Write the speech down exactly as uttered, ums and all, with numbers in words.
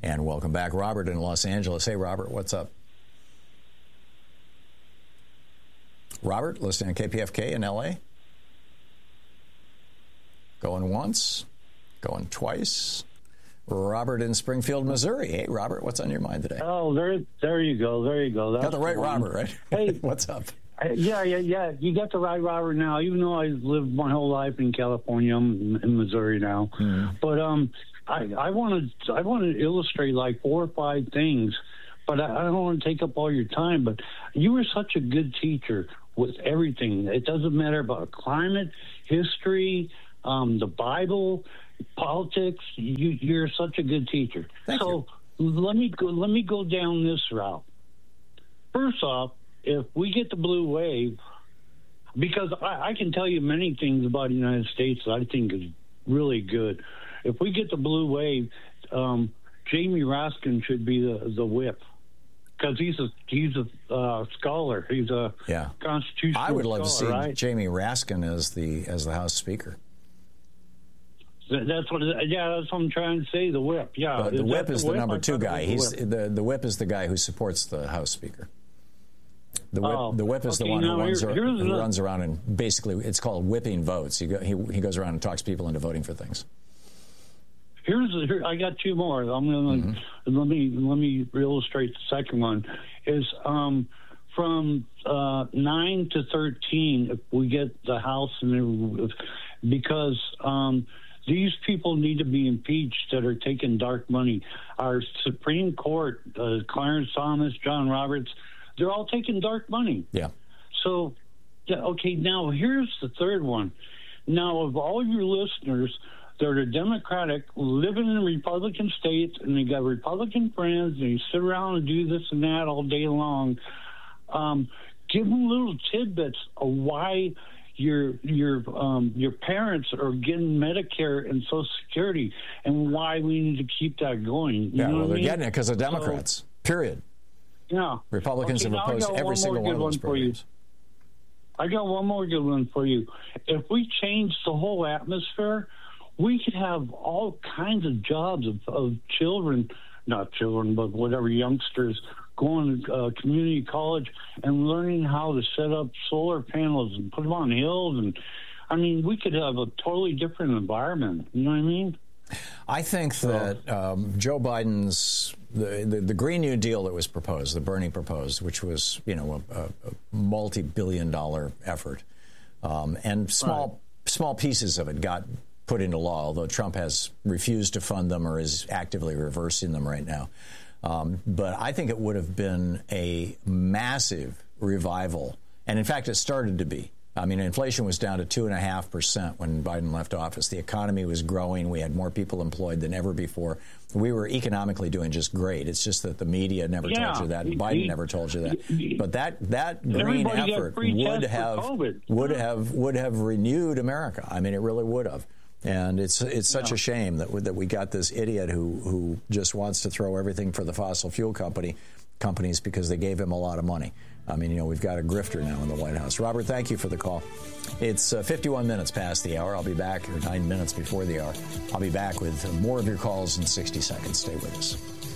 And welcome back, Robert in Los Angeles. Hey, Robert, what's up? Robert, listening on K P F K in L A? Going once, going twice. Robert in Springfield, Missouri. Hey, Robert, what's on your mind today? Oh, there, there you go, there you go. That's got the right the Robert, right? Hey, what's up? Yeah, yeah, yeah. You got the right Robert now. Even though I lived my whole life in California, I'm in Missouri now. Mm. But um, I, I want to, I want to illustrate like four or five things. But I, I don't want to take up all your time. But you were such a good teacher with everything. It doesn't matter about climate, history, um, the Bible, politics. You, you're such a good teacher. Thank so you. let me go. Let me go down this route. First off, if we get the blue wave, because I, I can tell you many things about the United States that I think is really good. If we get the blue wave, um, Jamie Raskin should be the the whip, because he's a he's a uh, scholar. He's a yeah. constitutional. I would love scholar, to see right? Jamie Raskin as the as the House Speaker. That's what. Yeah, that's what I'm trying to say. The whip. Yeah, but the is whip is the, the whip? number two guy. He's the, the the whip is the guy who supports the House Speaker. The whip, oh, the whip is okay, the one who, runs, here, who the, runs around and basically it's called whipping votes. He, go, he he goes around and talks people into voting for things. Here's here, I got two more. I'm gonna mm-hmm. let me let me illustrate the second one. Is um, from uh, nine to thirteen. If we get the House, and because um, these people need to be impeached that are taking dark money. Our Supreme Court, uh, Clarence Thomas, John Roberts. They're all taking dark money. Yeah. So, yeah, okay, now here's the third one. Now, of all your listeners that are Democratic, living in Republican states, and they got Republican friends, and they sit around and do this and that all day long, um, give them little tidbits of why your your um, your parents are getting Medicare and Social Security, and why we need to keep that going. You yeah, know well, what they're I mean? getting it because of Democrats, so, period. Yeah. Republicans okay, have opposed every single one of those programs. I got one more good one for you. If we change the whole atmosphere, we could have all kinds of jobs of, of children, not children, but whatever, youngsters going to uh, community college and learning how to set up solar panels and put them on hills. And I mean, we could have a totally different environment. You know what I mean? I think that um, Joe Biden's the, the the Green New Deal that was proposed, the Bernie proposed, which was you know a, a multi-billion dollar effort, um, and small right. small pieces of it got put into law, although Trump has refused to fund them or is actively reversing them right now. Um, but I think it would have been a massive revival, and in fact, it started to be. I mean, inflation was down to two and a half percent when Biden left office. The economy was growing. We had more people employed than ever before. We were economically doing just great. It's just that the media never yeah, told you that. He, Biden he, never told you that. He, but that that green effort would have would have would have renewed America. I mean, it really would have. And it's it's such yeah. a shame that we, that we got this idiot who who just wants to throw everything for the fossil fuel company companies because they gave him a lot of money. I mean, you know, we've got a grifter now in the White House. Robert, thank you for the call. It's uh, fifty-one minutes past the hour. I'll be back, or nine minutes before the hour. I'll be back with more of your calls in sixty seconds. Stay with us.